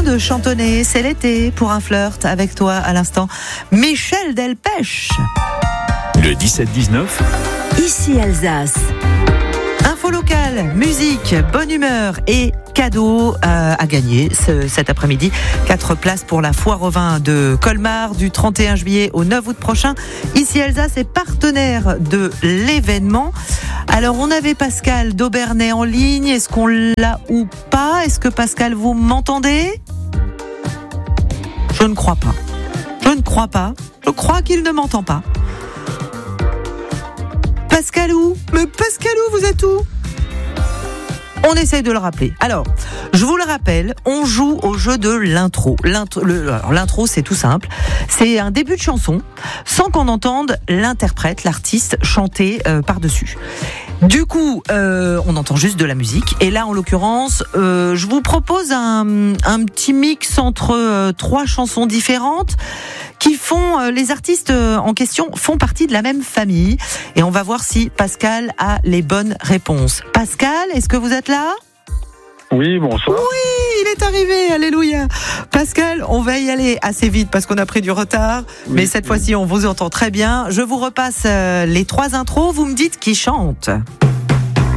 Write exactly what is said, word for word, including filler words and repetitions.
de chantonner, c'est l'été pour un flirt avec toi à l'instant. Michel Delpech. Le dix-sept dix-neuf. Ici Alsace. Info locale, musique, bonne humeur et cadeaux euh, à gagner ce, cet après-midi. Quatre places pour la foire au vin de Colmar du trente et un juillet au neuf août prochain. Ici Alsace est partenaire de l'événement. Alors on avait Pascal d'Aubernay en ligne. Est-ce qu'on l'a ou pas ? Est-ce que Pascal, vous m'entendez ? Je ne crois pas. Je ne crois pas. Je crois qu'il ne m'entend pas. Pascal où ? Mais Pascal où vous êtes où ? On essaye de le rappeler. Alors, je vous le rappelle, on joue au jeu de l'intro. L'intro, le, alors, l'intro, c'est tout simple. C'est un début de chanson sans qu'on entende l'interprète, l'artiste chanter euh, par-dessus. Du coup, euh, on entend juste de la musique. Et là, en l'occurrence, euh, je vous propose un, un petit mix entre euh, trois chansons différentes qui font, euh, les artistes euh, en question font partie de la même famille. Et on va voir si Pascal a les bonnes réponses. Pascal, est-ce que vous êtes là ? Oui, bonsoir. Oui, il est arrivé, alléluia. Pascal, on va y aller assez vite parce qu'on a pris du retard. Oui, mais cette oui. fois-ci, on vous entend très bien. Je vous repasse euh, les trois intros. Vous me dites qui chante.